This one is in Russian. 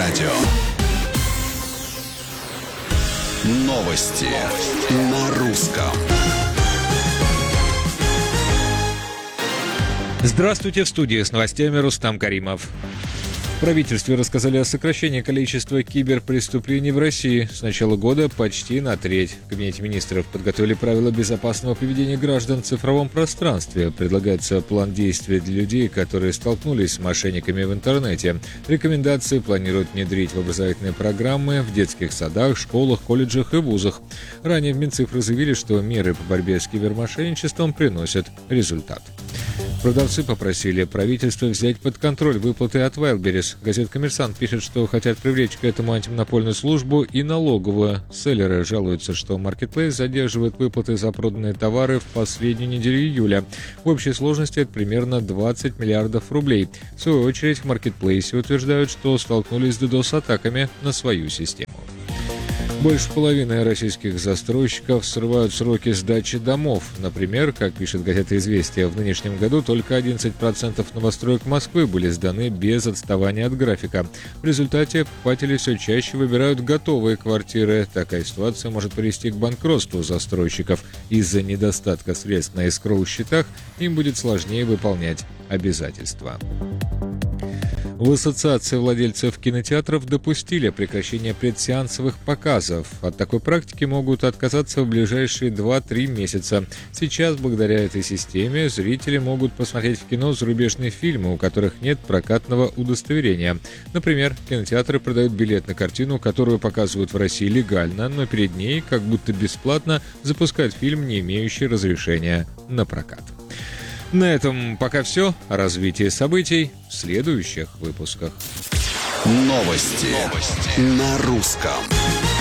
радио. Новости на русском. Здравствуйте, в студии с новостями Рустам Каримов. В правительстве рассказали о сокращении количества киберпреступлений в России с начала года почти на треть. В Кабинете министров подготовили правила безопасного поведения граждан в цифровом пространстве. Предлагается план действий для людей, которые столкнулись с мошенниками в интернете. Рекомендации планируют внедрить в образовательные программы в детских садах, школах, колледжах и вузах. Ранее в Минцифры заявили, что меры по борьбе с кибермошенничеством приносят результат. Продавцы попросили правительство взять под контроль выплаты от Wildberries. Газета «Коммерсант» пишет, что хотят привлечь к этому антимонопольную службу и налоговую. Селлеры жалуются, что Marketplace задерживает выплаты за проданные товары в последнюю неделю июля. В общей сложности это примерно 20 миллиардов рублей. В свою очередь в Marketplace утверждают, что столкнулись с DDoS-атаками на свою систему. Больше половины российских застройщиков срывают сроки сдачи домов. Например, как пишет газета «Известия», в нынешнем году только 11% новостроек Москвы были сданы без отставания от графика. В результате покупатели все чаще выбирают готовые квартиры. Такая ситуация может привести к банкротству застройщиков. Из-за недостатка средств на эскроу-счетах им будет сложнее выполнять обязательства. В Ассоциации владельцев кинотеатров допустили прекращение предсеансовых показов. От такой практики могут отказаться в ближайшие 2-3 месяца. Сейчас, благодаря этой системе, зрители могут посмотреть в кино зарубежные фильмы, у которых нет прокатного удостоверения. Например, кинотеатры продают билет на картину, которую показывают в России легально, но перед ней, как будто бесплатно, запускают фильм, не имеющий разрешения на прокат. На этом пока все. О развитии событий в следующих выпусках. Новости на русском.